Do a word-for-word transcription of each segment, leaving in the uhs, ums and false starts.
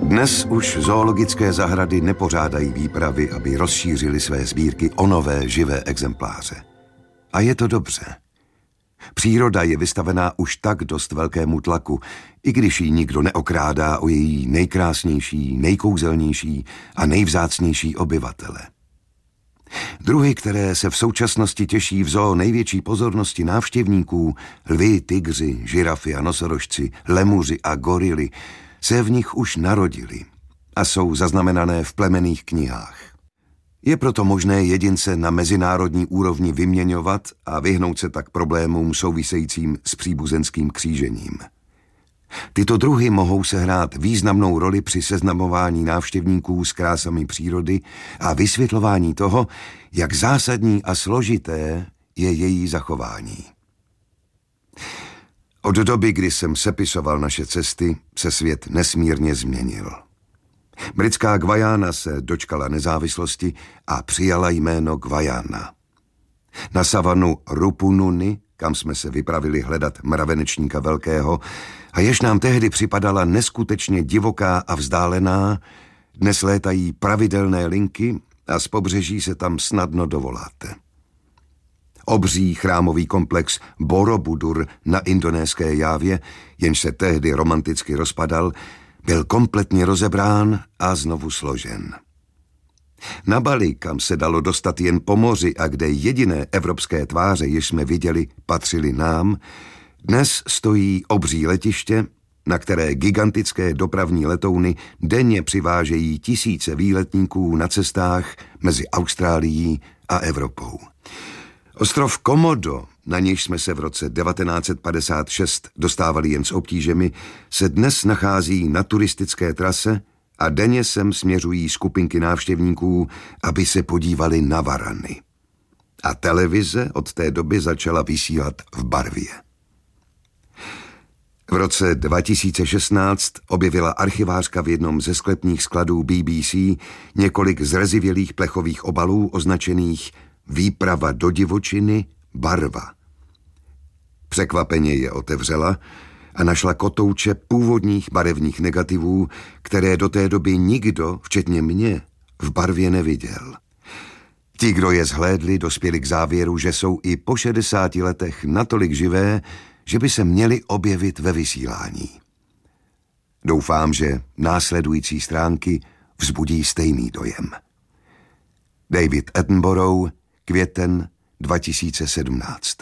Dnes už zoologické zahrady nepořádají výpravy, aby rozšířili své sbírky o nové živé exempláře. A je to dobře. Příroda je vystavená už tak dost velkému tlaku, i když ji nikdo neokrádá o její nejkrásnější, nejkouzelnější a nejvzácnější obyvatele. Druhy, které se v současnosti těší v zoo největší pozornosti návštěvníků, lvi, tygři, žirafy a nosorožci, lemuři a gorily, se v nich už narodili a jsou zaznamenané v plemenných knihách. Je proto možné jedince na mezinárodní úrovni vyměňovat a vyhnout se tak problémům souvisejícím s příbuzenským křížením. Tyto druhy mohou sehrát významnou roli při seznamování návštěvníků s krásami přírody a vysvětlování toho, jak zásadní a složité je její zachování. Od doby, kdy jsem sepisoval naše cesty, se svět nesmírně změnil. Britská Guyana se dočkala nezávislosti a přijala jméno Guyana. Na savanu Rupununi, kam jsme se vypravili hledat mravenečníka velkého, a jež nám tehdy připadala neskutečně divoká a vzdálená, dnes létají pravidelné linky a z pobřeží se tam snadno dovoláte. Obří chrámový komplex Borobudur na indonéské Jávě, jenž se tehdy romanticky rozpadal, byl kompletně rozebrán a znovu složen. Na Bali, kam se dalo dostat jen po moři a kde jediné evropské tváře, jež jsme viděli, patřily nám, dnes stojí obří letiště, na které gigantické dopravní letouny denně přivážejí tisíce výletníků na cestách mezi Austrálií a Evropou. Ostrov Komodo, na nějž jsme se v roce devatenáct set padesát šest dostávali jen s obtížemi, se dnes nachází na turistické trase a denně sem směřují skupinky návštěvníků, aby se podívali na varany. A televize od té doby začala vysílat v barvě. V roce dva tisíce šestnáct objevila archivářka v jednom ze sklepních skladů B B C několik zrezivělých plechových obalů označených Výprava do divočiny, barva. Překvapeně je otevřela a našla kotouče původních barevných negativů, které do té doby nikdo, včetně mě, v barvě neviděl. Ti, kdo je zhlédli, dospěli k závěru, že jsou i po šedesáti letech natolik živé, že by se měli objevit ve vysílání. Doufám, že následující stránky vzbudí stejný dojem. David Attenborough, květen dva tisíce sedmnáct.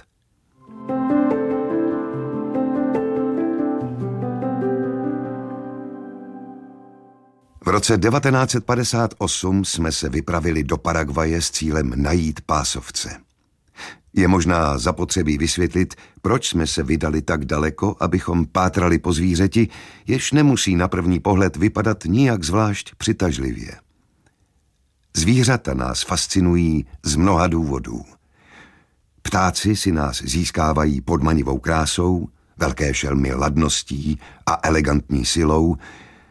V roce devatenáct set padesát osm jsme se vypravili do Paraguaje s cílem najít pásovce. Je možná zapotřebí vysvětlit, proč jsme se vydali tak daleko, abychom pátrali po zvířeti, jež nemusí na první pohled vypadat nijak zvlášť přitažlivě. Zvířata nás fascinují z mnoha důvodů. Ptáci si nás získávají podmanivou krásou, velké šelmy ladností a elegantní silou,